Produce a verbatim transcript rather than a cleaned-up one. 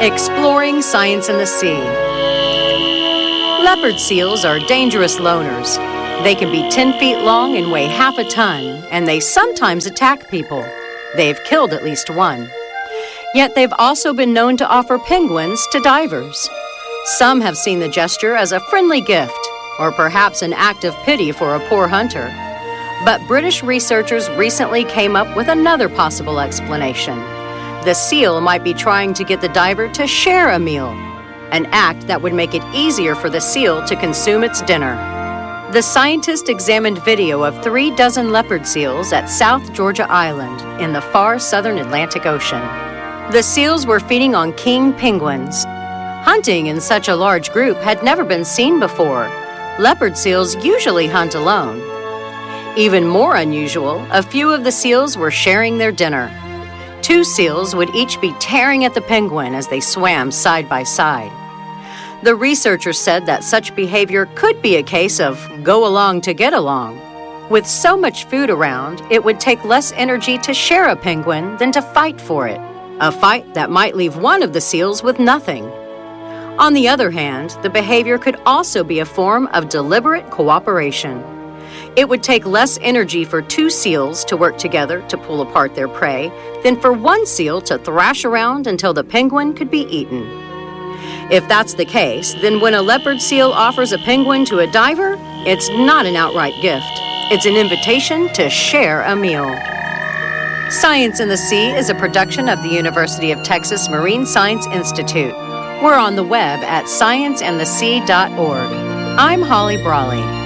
Exploring science in the sea. Leopard seals are dangerous loners. They can be ten feet long and weigh half a ton, and they sometimes attack people. They've killed at least one. Yet they've also been known to offer penguins to divers. Some have seen the gesture as a friendly gift, or perhaps an act of pity for a poor hunter. But British researchers recently came up with another possible explanation. The seal might be trying to get the diver to share a meal, an act that would make it easier for the seal to consume its dinner. The scientist examined video of three dozen leopard seals at South Georgia Island in the far southern Atlantic Ocean. The seals were feeding on king penguins. Hunting in such a large group had never been seen before. Leopard seals usually hunt alone. Even more unusual, a few of the seals were sharing their dinner. Two seals would each be tearing at the penguin as they swam side by side. The researchers said that such behavior could be a case of go along to get along. With so much food around, it would take less energy to share a penguin than to fight for it, a fight that might leave one of the seals with nothing. On the other hand, the behavior could also be a form of deliberate cooperation. It would take less energy for two seals to work together to pull apart their prey than for one seal to thrash around until the penguin could be eaten. If that's the case, then when a leopard seal offers a penguin to a diver, it's not an outright gift. It's an invitation to share a meal. Science in the Sea is a production of the University of Texas Marine Science Institute. We're on the web at science and the sea dot org. I'm Holly Brawley.